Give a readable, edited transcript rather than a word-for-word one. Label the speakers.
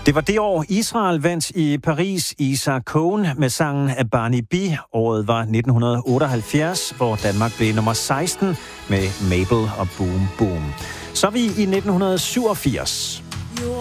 Speaker 1: Det var det år, Israel vandt i Paris Isaac Cohen med sangen af Barney B. Året var 1978, hvor Danmark blev nummer 16 med Mabel og Boom Boom. Så er vi i 1987.